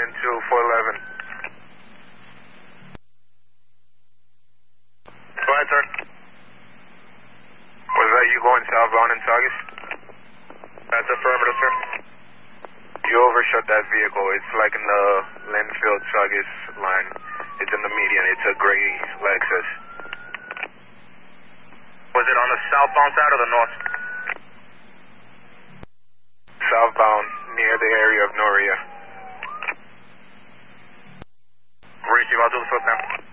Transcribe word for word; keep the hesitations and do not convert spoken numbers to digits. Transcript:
into four eleven. Go ahead, sir. Was that you going southbound in Saugus? That's affirmative, sir. You overshot that vehicle. It's like in the Linfield Saugus line. It's in the median. It's a gray Lexus. Was it on the southbound side or the north? Southbound, near the area of Noria. Receive, I'll do the flip now.